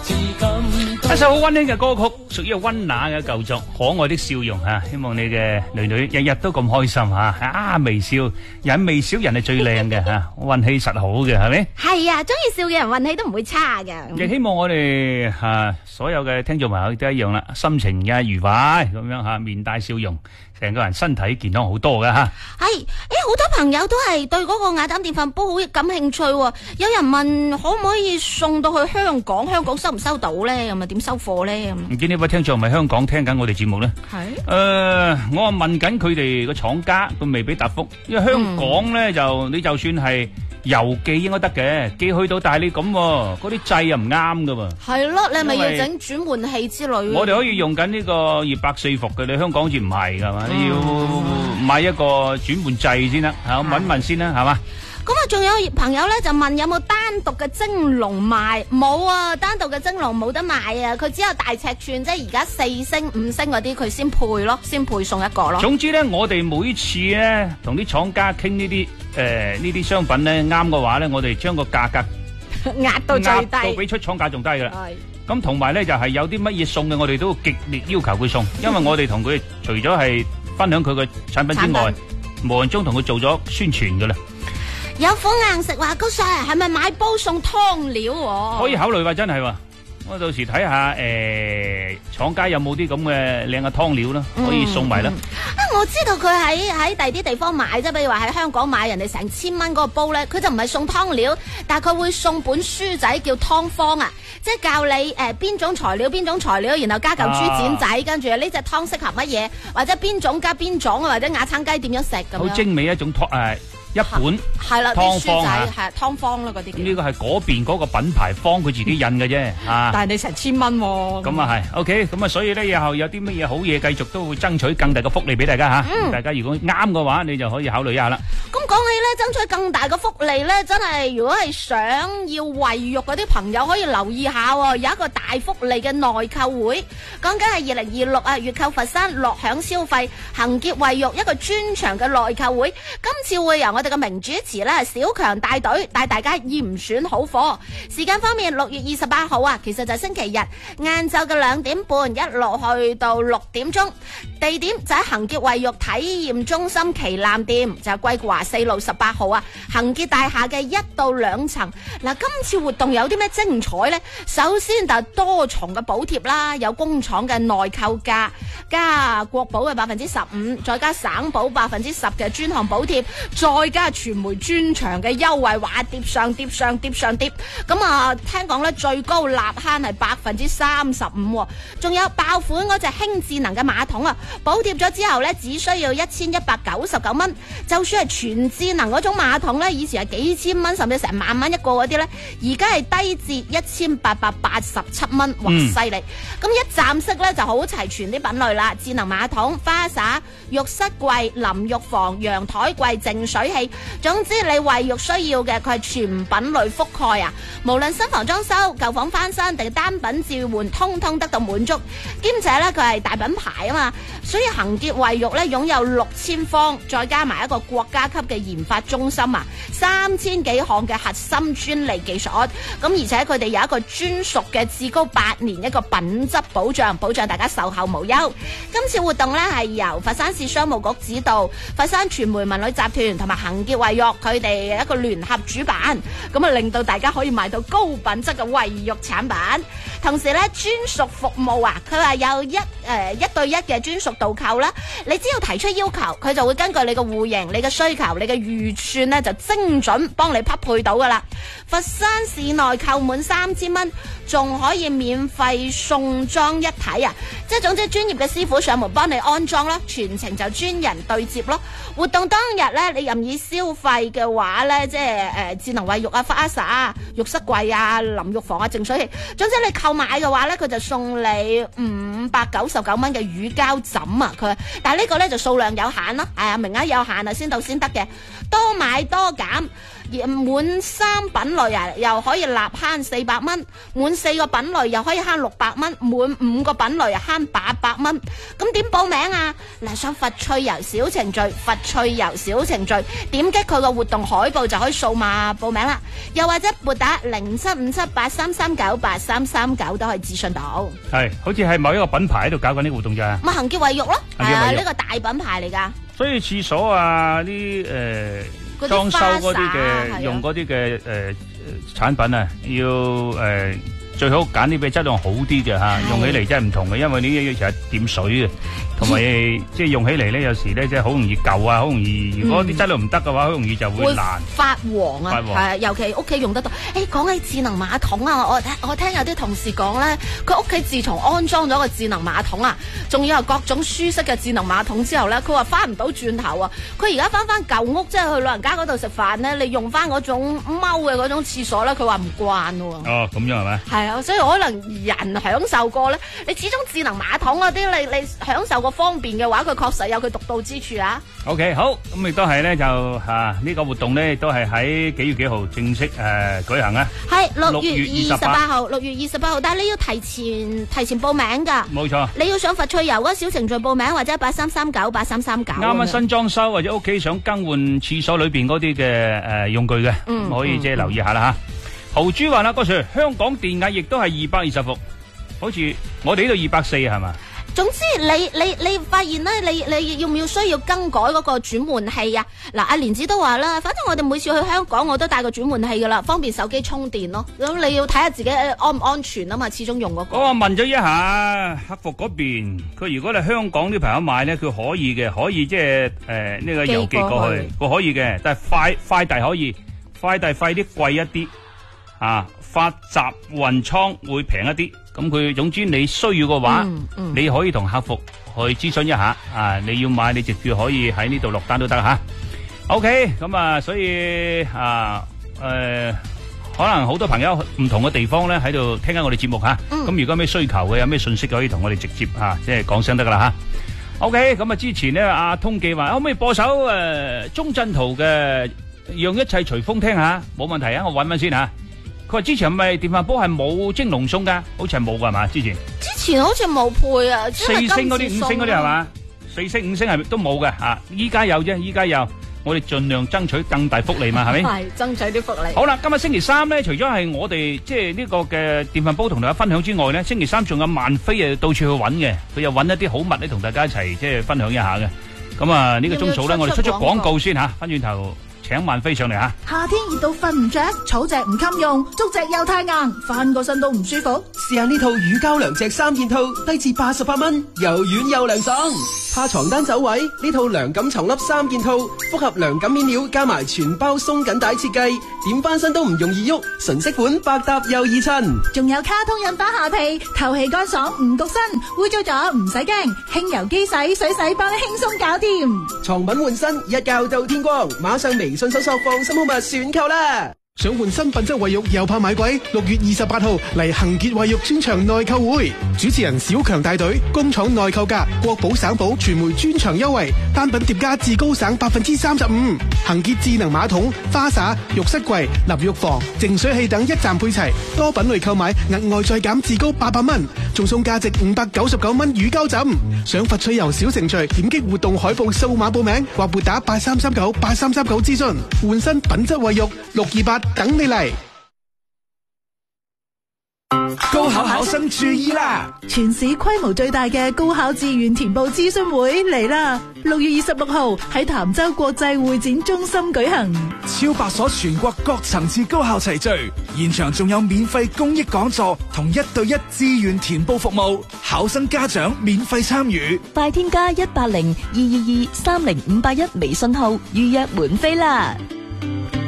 一首好溫馨嘅歌曲，屬於溫拿嘅舊作，可愛的笑容吓，希望你嘅女女日日都咁開心吓，微笑，人微笑人係最靚嘅吓，運氣實好嘅係咪？ 係啊，中意笑嘅人運氣都唔會差嘅。 亦希望我哋所有嘅聽眾朋友都一樣啦，心情愉快咁樣吓，面帶笑容，成個人身體健康好多嘅吓。 係，好多朋友都係對嗰個雅膽電飯煲好感興趣喎。有人問可唔可以送到去香港？香港收唔收到咧？咁啊點收貨咧？ 唔知呢位聽眾係咪香港聽緊我哋節目咧？ 係。 我啊問緊佢哋個廠家，佢未俾答覆。因為香港咧你就算係郵寄應該得嘅，寄去到，但係你咁嗰啲掣又唔啱噶喎。係咯，你係咪要整轉換器之類？我哋可以用緊呢個240伏嘅，你香港好似唔係噶嘛？你要買一個轉換掣先得，問問先啦，係嘛？咁啊，仲有朋友咧就問有冇單獨嘅蒸籠賣？冇啊，單獨嘅蒸籠冇得賣啊，佢只有大尺寸，即係而家4星、5星嗰啲，佢先配咯，先配送一個咯。總之咧，我哋每次咧同啲廠家傾呢啲商品咧啱嘅話咧，我哋將個價格壓到最低，壓到比出廠價仲低噶啦。係。咁同埋咧就係有啲乜嘢送嘅，我哋都極力要求佢送，因為我哋同佢除咗係分享佢嘅產品之外，無形中同佢做咗宣傳噶啦。有火硬食話，高 Sir 係咪買煲送湯料？可以考慮話真係喎，我到時睇下廠家有冇啲咁嘅靚嘅湯料啦，可以送埋啦。我知道佢喺第啲地方買啫，比如話喺香港買人哋成1000蚊嗰個煲咧，佢就唔係送湯料，但係佢會送本書仔叫湯方啊，即係教你邊種材料，然後加嚿豬展仔，跟住呢隻湯適合乜嘢，或者邊種加邊種，或者瓦餐雞點樣食咁樣。好精美一種湯一本係啦，啲書仔係湯方啦，嗰啲。咁呢個係嗰邊嗰個品牌方佢自己印嘅啫，但係你成1000蚊喎。咁啊係，OK，咁啊所以咧以後有啲乜嘢好嘢，繼續都會爭取更大嘅福利俾大家吓。大家如果啱嘅話，你就可以考慮一下啦。咁講起咧，爭取更大嘅福利咧，真係如果係想要胃肉嗰啲朋友可以留意下喎，有一個大福利嘅內購會，講緊係2026啊，越購佛山樂享消費，行傑胃肉一個專場嘅內購會，今次會由我哋嘅名主持咧小強帶隊帶大家嚴選好貨。時間方面，6月28號啊，其實就係星期日晏晝嘅2點半，一路去到6點鐘。地點就喺恒傑胃肉體驗中心旗艦店，就係歸華4路18號啊，恒傑大廈嘅1到2層。嗱，今次活動有啲咩精彩呢？首先就係多重嘅補貼啦，有工廠嘅內購價加國保嘅15%，再加省保10%嘅專項補貼，再加傳媒專場嘅優惠，話疊上疊上疊上疊。咁啊，聽講咧最高立慳係35%，仲有爆款嗰隻輕智能嘅馬桶啊，補貼咗之後咧，只需要1199蚊。就算係全智能嗰種馬桶咧，以前係幾千蚊甚至成萬蚊一個嗰啲咧，而家係低至1887蚊，哇犀利！咁一站式咧就好齊全啲品類啦，智能馬桶、花灑、浴室櫃、淋浴房、陽台櫃、淨水器，總之你衛浴需要嘅，佢係全品類覆蓋啊！無論新房裝修、舊房翻新定單品置換，通通得到滿足。兼且咧佢係大品牌啊嘛，所以恒傑衛浴咧擁有6000方，再加埋一個國家級嘅研發中心啊，3000幾項嘅核心專利技術，咁而且佢哋有一個專屬嘅至高8年一個品質保障大家售後無憂。今次活動咧係由佛山市商務局指導，佛山傳媒文旅集團同埋恒傑衛浴佢哋一個聯合主辦，咁啊令到大家可以買到高品質嘅衛浴產品。同時咧專屬服務啊，佢話有一對一嘅專屬導購啦，你只要提出要求，佢就會根據你嘅戶型、你嘅需求、你嘅預算咧就精準幫你匹配到噶啦。佛山市內購滿3000蚊，仲可以免費送裝一體啊！即係總之專業嘅師傅上門幫你安裝咯，全程就專人對接咯。活動當日咧，你任意消費嘅話咧，即係智能衛浴啊、花灑啊、浴室櫃啊、淋浴房啊、淨水器，總之你購買嘅話咧，佢就送你599蚊嘅乳膠枕啊！但係呢個咧就數量有限咯，名額有限啊，先到先得嘅，多買多減。 滿3品類啊，又可以立慳400蚊；滿4個品類又可以慳600蚊；滿5個品類慳800蚊。咁點報名啊？嗱，上佛趣遊小程序，佛趣遊小程序，點擊佢個活動海報就可以掃碼報名啦。又或者撥打075783398339都可以諮詢到。 係，好似係某一個品牌喺度搞緊啲活動咋？ 咪恒潔衛浴咯，呢個大品牌嚟噶。所以廁所啊，啲裝修嗰啲嘅，用嗰啲嘅產品啊，要最好揀啲比質量好啲嘅吓，用起嚟真係唔同嘅，因為呢啲其實掂水嘅，同埋即係用起嚟咧，有時咧即係好容易舊啊，好容易如果啲質量唔得嘅話，好容易就會爛發黃啊，係啊，尤其屋企用得到。講起智能馬桶啊，我聽有啲同事講咧，佢屋企自從安裝咗個智能馬桶啊，仲要有各種舒適嘅智能馬桶之後咧，佢話翻唔到轉頭啊！佢而家翻舊屋，即係去老人家嗰度食飯咧，你用翻嗰種踎嘅嗰種廁所咧，佢話唔慣喎。 哦，咁樣係咪？係啊， 所以可能人享受過咧，你始終智能馬桶嗰啲，你享受過方便嘅話，佢確實有佢獨到之處啊。 OK， 好，咁亦都係咧就呢個活動咧，都係喺幾月幾號正式舉行啊？係 6月28號，6月28號，但係你要提前報名噶。冇錯，你要上佛趣遊嗰小程序報名，或者83398339。啱啱新裝修或者屋企想更換廁所裏邊嗰啲嘅用具嘅，可以即係留意下啦吓。豪豬話啦，嗰時香港電壓亦都係220伏，好似我哋呢度240係嘛？ 總之你發現咧，你要唔要需要更改嗰個轉換器啊？嗱，阿蓮子都話啦，反正我哋每次去香港我都帶個轉換器噶啦，方便手機充電咯。咁你要睇下自己安唔安全啊嘛，始終用嗰個。 我問咗一下客服嗰邊，佢如果你香港啲朋友買咧，佢可以嘅，可以即係呢個郵寄過去，佢可以嘅，但係快遞可以，快遞費啲貴一啲。發集運倉會平一啲，咁佢總之你需要嘅話，你可以同客服去諮詢一下，你要買你直接可以喺呢度落單都得吓。OK， 咁所以可能好多朋友唔同嘅地方咧喺度聽緊我哋節目吓，咁如果有咩需求嘅，有咩信息可以同我哋直接即係講聲得噶啦吓。OK， 咁之前咧阿通記話可唔可以播首鐘鎮濤嘅讓一切隨風聽下，冇問題啊，我搵返先吓。佢話之前係咪電飯煲係冇蒸籠送噶？好似係冇噶係嘛？之前好似冇配啊，4 星嗰啲、5星嗰啲係嘛？4星、5星係都冇嘅吓，依家有啫，依家有，我哋盡量爭取更大福利嘛，係咪？ 係爭取啲福利。 好啦，今日星期3咧，除咗係我哋即係呢個嘅電飯煲同大家分享之外咧，星期3仲有萬飛到處去揾嘅，佢又揾一啲好物咧，同大家一齊即係分享一下嘅。咁呢個鐘數咧，我哋出廣告先吓，翻轉頭。請萬飛上嚟吓！ 夏天熱到瞓唔着，草席唔襟用，竹席又太硬，翻個身都唔舒服。 試下呢套乳膠涼席3件套，低至88蚊，又軟又涼爽。怕床單走位，呢套涼感床笠3件套，複合涼感面料加埋全包鬆緊帶設計，點翻身都唔容易喐，純色款百搭又易襯。 仲有卡通印花下被，透氣乾爽唔焗身，污糟咗唔使驚，輕油機洗水洗幫你輕鬆搞掂。 床品換新，一覺到天光，馬上微信搜索放心好物選購啦！ 想換新品質衛浴又怕買貴？6月28號嚟恒潔衛浴專場內購會，主持人小強帶隊，工廠內購價，國寶省寶傳媒專場優惠，單品疊加至高省35%。恒潔智能馬桶、花灑、浴室櫃、淋浴房、淨水器等一站配齊，多品類購買額外再減至高800蚊，仲送價值599蚊乳膠枕。上佛趣遊小程序點擊活動海報掃碼報名，或撥打8339諮詢。換新品質衛浴628等你嚟。 高考生注意啦！ 全市規模最大嘅高考志願填報諮詢會嚟啦！6月26號喺潭州國際會展中心舉行， 超100所全國各層次高校齊聚，現場仲有免費公益講座同1對1志願填報服務，考生家長免費參與。 快添加180-222-30581微信號預約滿飛啦！